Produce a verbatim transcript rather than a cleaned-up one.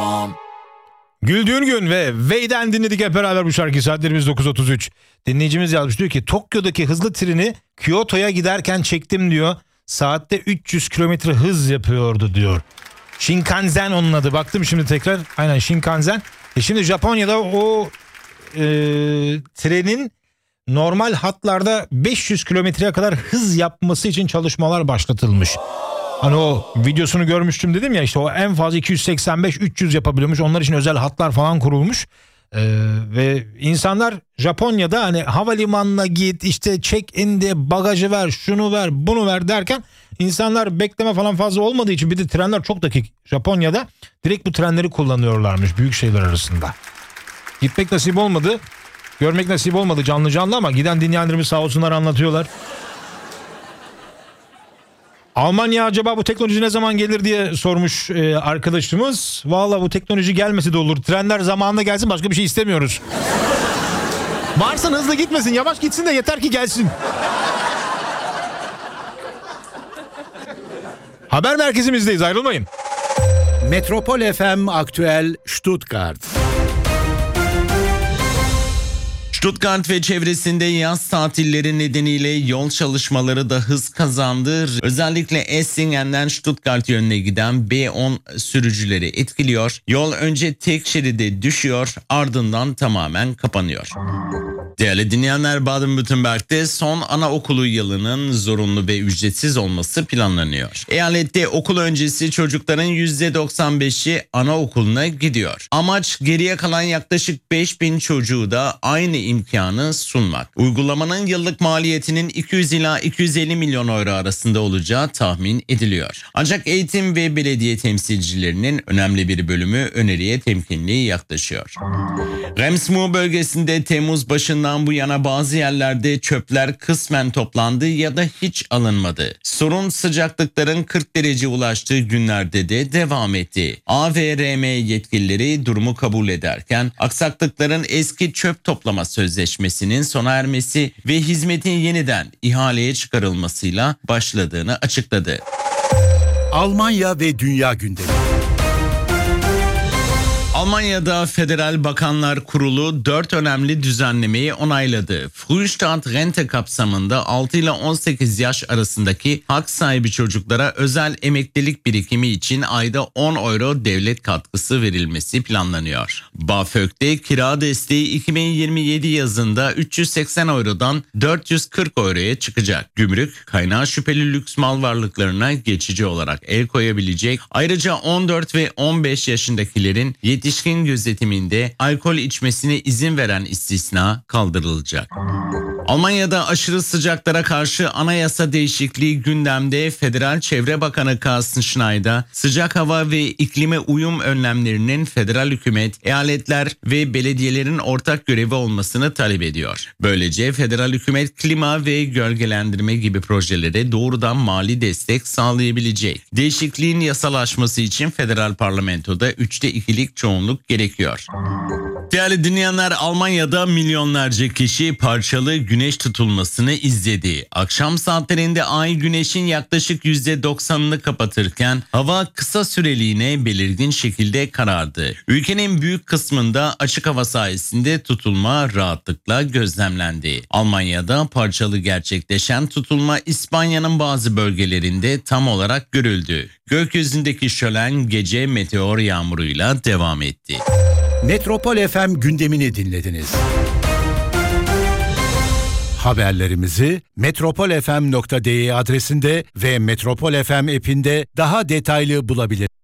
com. Güldüğün Gün ve Vey'den dinledik hep beraber bu şarkıyı. Saatlerimiz dokuz otuz üç. Dinleyicimiz yazmış, diyor ki Tokyo'daki hızlı treni Kyoto'ya giderken çektim diyor. Saatte üç yüz kilometre hız yapıyordu diyor. Shinkansen onun adı. Baktım şimdi tekrar. Aynen Shinkansen. E şimdi Japonya'da o e, trenin normal hatlarda beş yüz kilometreye kadar hız yapması için çalışmalar başlatılmış. Hani o videosunu görmüştüm dedim ya, işte o en fazla iki yüz seksen beş üç yüz yapabiliyormuş. Onlar için özel hatlar falan kurulmuş. Ee, ve insanlar Japonya'da hani havalimanına git, işte check in diye bagajı ver, şunu ver, bunu ver derken insanlar bekleme falan fazla olmadığı için, bir de trenler çok dakik Japonya'da, direkt bu trenleri kullanıyorlarmış büyük şehirler arasında. Gitmek nasip olmadı, görmek nasip olmadı canlı canlı, ama giden dinleyenlerimiz sağ olsunlar anlatıyorlar. Almanya acaba bu teknoloji ne zaman gelir diye sormuş e, arkadaşımız. Valla bu teknoloji gelmesi de olur. Trenler zamanında gelsin, başka bir şey istemiyoruz. Varsa hızlı gitmesin, yavaş gitsin de yeter ki gelsin. Haber merkezimizdeyiz, ayrılmayın. Metropol F M Aktüel Stuttgart. Stuttgart ve çevresinde yaz tatilleri nedeniyle yol çalışmaları da hız kazandı. Özellikle Essingen'den Stuttgart yönüne giden B on sürücüleri etkiliyor. Yol önce tek şeride düşüyor, ardından tamamen kapanıyor. Değerli dinleyenler, Baden-Württemberg'de son anaokulu yılının zorunlu ve ücretsiz olması planlanıyor. Eyalette okul öncesi çocukların yüzde doksan beşi anaokuluna gidiyor. Amaç geriye kalan yaklaşık beş bin çocuğu da aynı imkanı sunmak. Uygulamanın yıllık maliyetinin iki yüz ila iki yüz elli milyon euro arasında olacağı tahmin ediliyor. Ancak eğitim ve belediye temsilcilerinin önemli bir bölümü öneriye temkinli yaklaşıyor. Remsmur bölgesinde Temmuz başından bu yana bazı yerlerde çöpler kısmen toplandı ya da hiç alınmadı. Sorun sıcaklıkların kırk derece ulaştığı günlerde de devam etti. A V R M yetkilileri durumu kabul ederken aksaklıkların eski çöp toplama sözleşmesinin sona ermesi ve hizmetin yeniden ihaleye çıkarılmasıyla başladığını açıkladı. Almanya ve Dünya gündemi. Almanya'da Federal Bakanlar Kurulu dört önemli düzenlemeyi onayladı. Frühstart rente kapsamında altı ile on sekiz yaş arasındaki hak sahibi çocuklara özel emeklilik birikimi için ayda on euro devlet katkısı verilmesi planlanıyor. BAföG'de kira desteği iki bin yirmi yedi yazında üç yüz seksen eurodan dört yüz kırk euroya çıkacak. Gümrük, kaynağı şüpheli lüks mal varlıklarına geçici olarak el koyabilecek. Ayrıca on dört ve on beş yaşındakilerin yetişkin gözetiminde alkol içmesine izin veren istisna kaldırılacak. Almanya'da aşırı sıcaklara karşı anayasa değişikliği gündemde. Federal Çevre Bakanı Carsten Schneider, sıcak hava ve iklime uyum önlemlerinin federal hükümet, eyaletler ve belediyelerin ortak görevi olmasını talep ediyor. Böylece federal hükümet klima ve gölgelendirme gibi projelere doğrudan mali destek sağlayabilecek. Değişikliğin yasalaşması için federal parlamentoda üçte ikilik çoğunluk gerekiyor. Değerli dinleyenler, Almanya'da milyonlarca kişi parçalı güneş tutulmasını izledi. Akşam saatlerinde ay güneşin yaklaşık yüzde doksanını kapatırken hava kısa süreliğine belirgin şekilde karardı. Ülkenin büyük kısmında açık hava sayesinde tutulma rahatlıkla gözlemlendi. Almanya'da parçalı gerçekleşen tutulma İspanya'nın bazı bölgelerinde tam olarak görüldü. Gökyüzündeki şölen gece meteor yağmuruyla devam etti. Metropol F M gündemini dinlediniz. Haberlerimizi metropol f m nokta d e adresinde ve Metropol F M app'inde daha detaylı bulabilirsiniz.